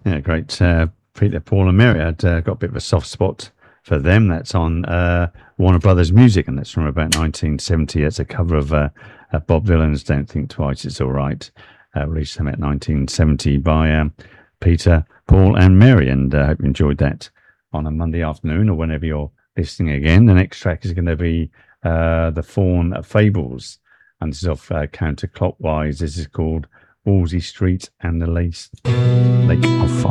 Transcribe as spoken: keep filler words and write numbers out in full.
Yeah, great. Uh, Peter, Paul, and Mary. I'd uh, got a bit of a soft spot for them. That's on uh, Warner Brothers Music, and that's from about nineteen seventy. It's a cover of uh, uh, Bob Dylan's "Don't Think Twice, It's All Right," uh, released about nineteen seventy by um, Peter, Paul, and Mary. And I uh, hope you enjoyed that on a Monday afternoon or whenever you're listening again. The next track is going to be uh, The Fawn Fables, and this is off uh, Counterclockwise. This is called Wolsey Street and the Lace Lake of Fire.